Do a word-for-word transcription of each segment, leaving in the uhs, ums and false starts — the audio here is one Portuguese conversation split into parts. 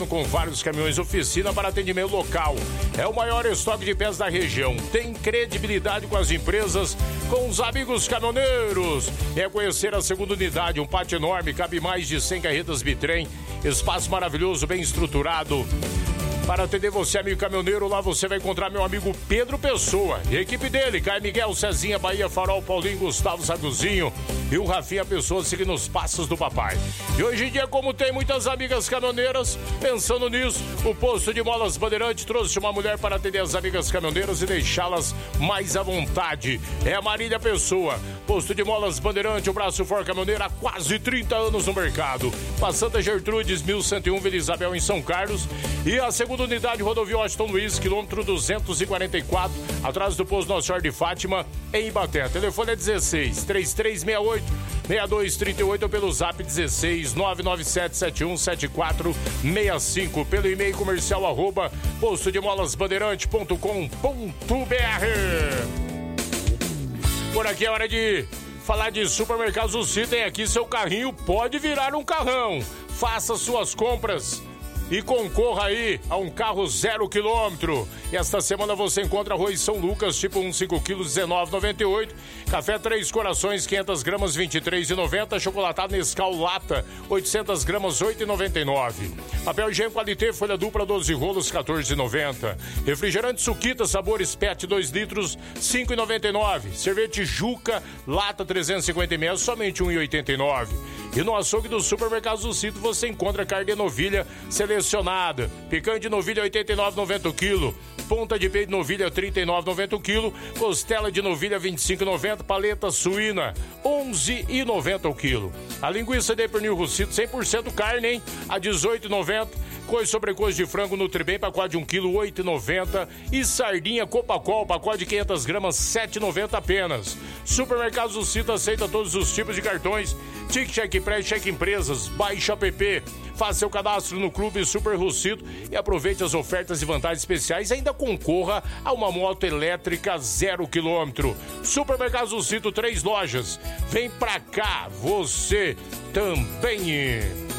contam com vários caminhões oficina para atendimento local. É o maior estoque de peças da região. Tem credibilidade com as empresas, com os amigos caminhoneiros. É conhecer a segunda unidade, um pátio enorme, cabe mais de cem carretas bitrem, espaço maravilhoso, bem estruturado. Para atender você, amigo caminhoneiro, lá você vai encontrar meu amigo Pedro Pessoa. E a equipe dele, Caio Miguel, Cezinha, Bahia, Farol, Paulinho, Gustavo, Saguzinho e o Rafinha Pessoa seguindo os passos do papai. E hoje em dia, como tem muitas amigas caminhoneiras, pensando nisso, o posto de molas Bandeirante trouxe uma mulher para atender as amigas caminhoneiras e deixá-las mais à vontade. É a Marília Pessoa. Posto de molas Bandeirante, o braço for caminhoneiro há quase trinta anos no mercado. Passando a Gertrudes, mil cento e um, Vila Isabel, em São Carlos. E a segunda unidade, rodovia Washington Luiz, quilômetro duzentos e quarenta e quatro, atrás do posto Nossa Senhora de Fátima, em Ibaté. Telefone é dezesseis, trinta e três sessenta e oito, sessenta e dois trinta e oito ou pelo zap dezesseis, nove nove sete sete um sete quatro seis cinco, pelo e-mail comercial arroba posto de molas bandeirante ponto com ponto b r. Por aqui é hora de falar de Supermercados Ussi. Tem aqui seu carrinho, pode virar um carrão. Faça suas compras e concorra aí a um carro zero quilômetro. E esta semana você encontra arroz São Lucas, tipo um, cinco quilos, dezenove reais e noventa e oito centavos. Café Três Corações, quinhentas gramas, vinte e três reais e noventa centavos. Chocolatado Nescau Lata, oitocentas gramas, oito reais e noventa e nove centavos. Papel higiênico Qualité, folha dupla, doze rolos, quatorze reais e noventa centavos. Refrigerante Suquita, sabores Pet, dois litros, cinco reais e noventa e nove centavos. Sorvete Juca, lata trezentos e cinquenta mililitros, somente um real e oitenta e nove centavos. E no açougue do Supermercados do Sítio você encontra carne de novilha selecionada. Picante de novilha oitenta e nove reais e noventa centavos o quilo. Ponta de peito de novilha trinta e nove reais e noventa centavos o quilo. Costela de novilha vinte e cinco reais e noventa centavos. Paleta suína onze reais e noventa centavos o quilo. A linguiça de pernil Russito cem por cento carne, hein? A dezoito reais e noventa centavos. Coisa sobre coisa de frango Nutribem, pacote de um quilo, oito reais e noventa centavos. E sardinha Copacol, pacote de quinhentas gramas, sete reais e noventa centavos apenas. Supermercados do Cito aceita todos os tipos de cartões. Tic, cheque pré, cheque empresas, baixe app. Faça seu cadastro no Clube Super Russito e aproveite as ofertas e vantagens especiais. Ainda concorra a uma moto elétrica zero quilômetro. Supermercados do Cito, três lojas. Vem pra cá, você também.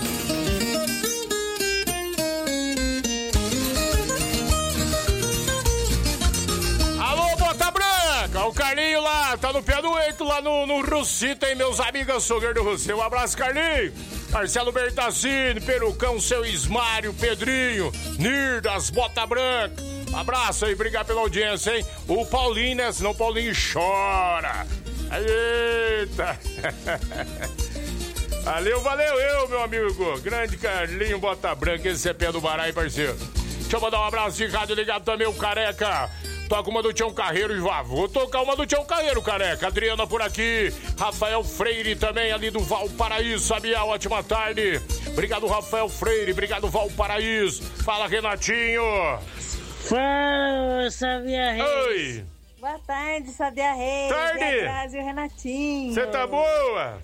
O Carlinho lá, tá no pé do eito lá no, no Russito, hein, meus amigos açougueiros do Russito. Um abraço, Carlinho. Marcelo Bertassini, Perucão, seu Ismário, Pedrinho, Nirdas, Bota Branca. Abraço aí, obrigado pela audiência, hein. O Paulinho, né, senão o Paulinho chora. Eita. Valeu, valeu eu, meu amigo. Grande Carlinho, Bota Branca, esse é pé do Bará, hein, parceiro. Deixa eu mandar um abraço de rádio ligado também, o Careca. Toca uma do Tião Carreiro e já vou tocar uma do Tião Carreiro, Careca. Adriana por aqui, Rafael Freire também ali do Valparaíso, sabia? Ótima tarde. Obrigado, Rafael Freire, obrigado, Valparaíso. Fala, Renatinho. Fala, Sabia Reis. Oi. Boa tarde, Sabia Reis. Tarde. E a Renatinho. Você tá boa?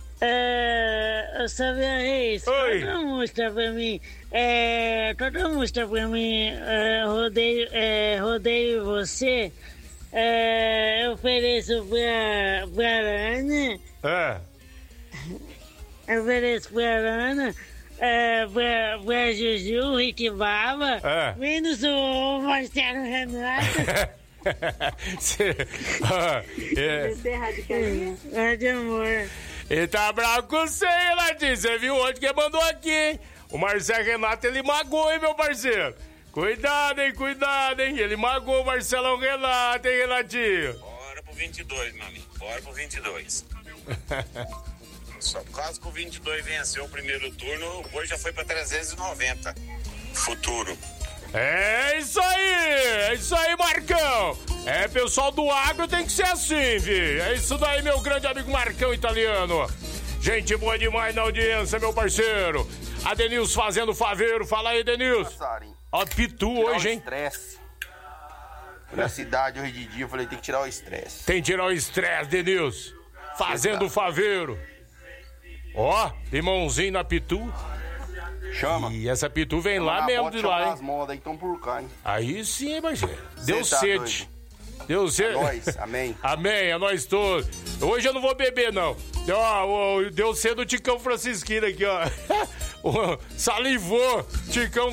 É, Sabia Reis, toda música pra mim. É, toda música pra mim, é, rodeio, é, rodeio você, é, eu ofereço pra, pra Ana. É. Eu ofereço pra Ana, é, pra, pra Juju, Rick Baba, é. menos o Marcelo Renato. Cê, ah, é. É de amor. Ele tá bravo com você, Renatinho. Você viu onde que mandou aqui, hein? O Marcelo Renato, ele magoou, hein, meu parceiro? Cuidado, hein, cuidado, hein? Ele magoou o Marcelão Renato, hein, Renatinho? Bora pro vinte e dois, meu amigo. Bora pro vinte e dois. Só por causa que o vinte e dois venceu o primeiro turno, hoje já foi pra trezentos e noventa. Futuro. É isso aí! É isso aí, Marcão! É, pessoal do agro tem que ser assim, vi. É isso daí, meu grande amigo Marcão Italiano. Gente boa demais na audiência, meu parceiro. A Denilson fazendo faveiro. Fala aí, Denilson. Ó, pitu hoje, hein? Estresse. Na cidade hoje de dia eu falei, tem que tirar o estresse. Tem que tirar o estresse, Denilson. Fazendo faveiro. Ó, limãozinho na pitu. Chama. E essa pitu vem Chama lá mesmo de lá, hein? Modas, então por cá, hein? Aí sim, hein, parceiro. Deu tá sede. Doido. Deu sede. É nóis, amém. Amém, é nós todos. Hoje eu não vou beber, não. Ó, deu sede o Ticão Francisquino aqui, ó. Salivou, Ticão